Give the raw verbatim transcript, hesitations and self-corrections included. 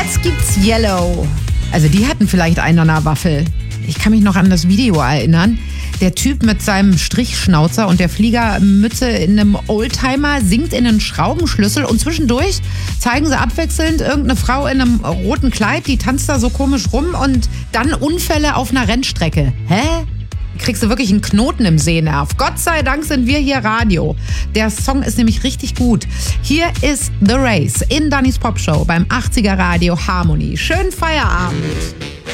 Jetzt gibt's Yellow. Also die hatten vielleicht einen an der Waffel. Ich kann mich noch an das Video erinnern. Der Typ mit seinem Strichschnauzer und der Fliegermütze in einem Oldtimer singt in einen Schraubenschlüssel und zwischendurch zeigen sie abwechselnd irgendeine Frau in einem roten Kleid, die tanzt da so komisch rum und dann Unfälle auf einer Rennstrecke. Hä? Kriegst du wirklich einen Knoten im Sehnerv. Gott sei Dank sind wir hier Radio. Der Song ist nämlich richtig gut. Hier ist The Race in Dannys Popshow beim achtziger Radio Harmony. Schönen Feierabend.